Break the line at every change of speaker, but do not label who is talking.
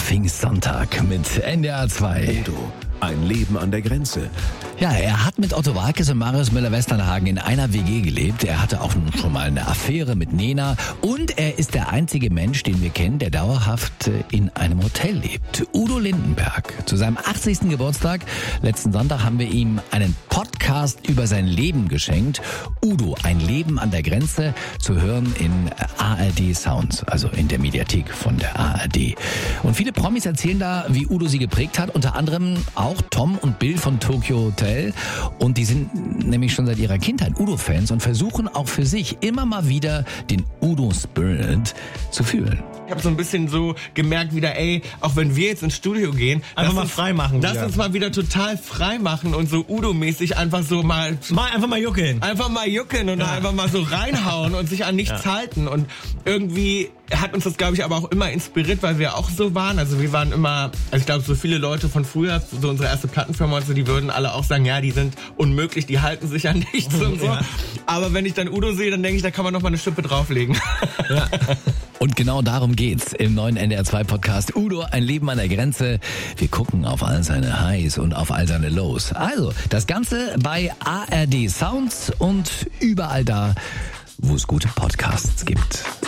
Pfingstsonntag mit NDR 2.
Udo, ein Leben an der Grenze.
Ja, er hat mit Otto Walkes und Marius Müller-Westernhagen in einer WG gelebt. Er hatte auch schon mal eine Affäre mit Nena. Und er ist der einzige Mensch, den wir kennen, der dauerhaft in einem Hotel lebt. Udo Lindenberg. Zu seinem 80. Geburtstag, letzten Sonntag, haben wir ihm einen Podcast über sein Leben geschenkt. Udo, ein Leben an der Grenze, zu hören in ARD Sounds, also in der Mediathek von der ARD. Und viele Promis erzählen da, wie Udo sie geprägt hat. Unter anderem auch Tom und Bill von Tokyo Hotel. Und die sind nämlich schon seit ihrer Kindheit Udo-Fans und versuchen auch für sich immer mal wieder den Udo-Spirit zu fühlen.
Ich habe so ein bisschen so gemerkt wieder, auch wenn wir jetzt ins Studio gehen,
einfach mal frei machen.
Lass uns mal wieder total frei machen und so Udo-mäßig einfach so
einfach mal juckeln.
Einfach mal juckeln und einfach mal so reinhauen und sich an nichts halten. Und irgendwie hat uns das, glaube ich, aber auch immer inspiriert, weil wir auch so waren. Also wir waren immer, ich glaube, so viele Leute von früher, so unsere erste Plattenfirma und so, die würden alle auch sagen, ja, die sind unmöglich, die halten sich an nichts und so. Ja. Aber wenn ich dann Udo sehe, dann denke ich, da kann man noch mal eine Schippe drauflegen.
Ja. Und genau darum geht's im neuen NDR 2 Podcast Udo, ein Leben an der Grenze. Wir gucken auf all seine Highs und auf all seine Lows. Also, das Ganze bei ARD Sounds und überall da, wo es gute Podcasts gibt.